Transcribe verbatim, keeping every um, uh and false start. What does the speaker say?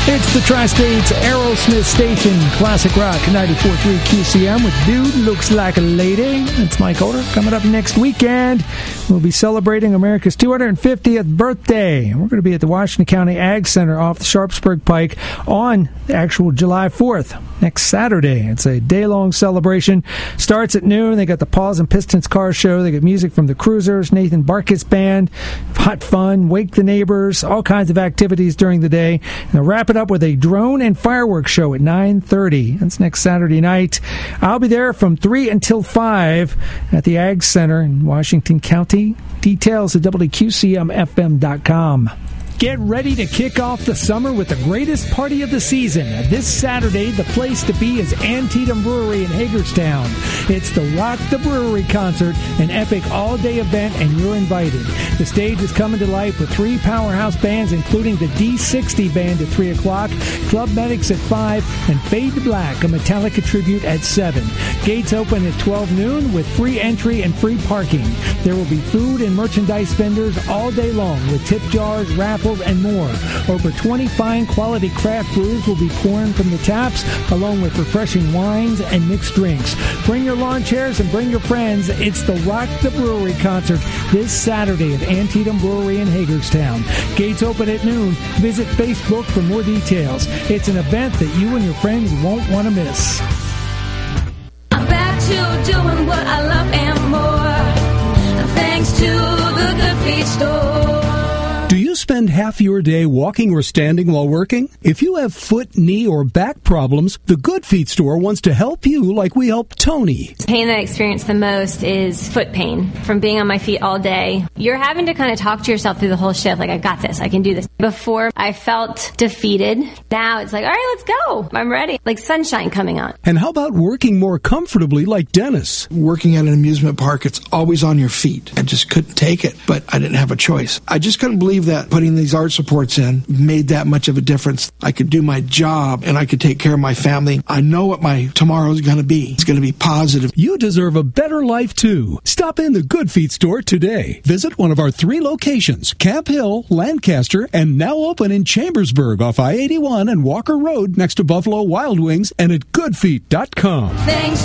It's the Tri-States Aerosmith Station, Classic Rock ninety-four point three Q C M with Dude Looks Like a Lady. It's Mike Holder. Coming up next weekend, we'll be celebrating America's two hundred fiftieth birthday. We're going to be at the Washington County Ag Center off the Sharpsburg Pike on the actual July fourth, next Saturday. It's a day-long celebration. Starts at noon. They got the Paws and Pistons car show. They got music from the Cruisers, Nathan Barkis Band, hot fun, wake the neighbors, all kinds of activities during the day. And they'll wrap it up with a drone and fireworks show at nine thirty. That's next Saturday night. I'll be there from three until five at the Ag Center in Washington County. Details at W Q C M F M dot com. Get ready to kick off the summer with the greatest party of the season. This Saturday, the place to be is Antietam Brewery in Hagerstown. It's the Rock the Brewery concert, an epic all-day event, and you're invited. The stage is coming to life with three powerhouse bands, including the D sixty Band at three o'clock, Club Medics at five, and Fade to Black, a Metallica tribute at seven. Gates open at twelve noon with free entry and free parking. There will be food and merchandise vendors all day long with tip jars, raffles, and more. Over twenty fine quality craft brews will be pouring from the taps, along with refreshing wines and mixed drinks. Bring your lawn chairs and bring your friends. It's the Rock the Brewery concert this Saturday at Antietam Brewery in Hagerstown. Gates open at noon. Visit Facebook for more details. It's an event that you and your friends won't want to miss. I'm back to doing what I love and more, thanks to the Good Feet store. Do you spend half your day walking or standing while working? If you have foot, knee, or back problems, the Good Feet store wants to help you like we help Tony. The pain that I experience the most is foot pain from being on my feet all day. You're having to kind of talk to yourself through the whole shift, like, I got this, I can do this. Before, I felt defeated. Now it's like, all right, let's go. I'm ready. Like sunshine coming on. And how about working more comfortably like Dennis? Working at an amusement park, it's always on your feet. I just couldn't take it, but I didn't have a choice. I just couldn't believe that putting these arch supports in made that much of a difference. I could do my job and I could take care of my family. I know what my tomorrow is going to be. It's going to be positive. You deserve a better life too. Stop in the Good Feet store today. Visit one of our three locations, Camp Hill, Lancaster, and now open in Chambersburg off I eighty-one and Walker Road next to Buffalo Wild Wings, and at good feet dot com. Thanks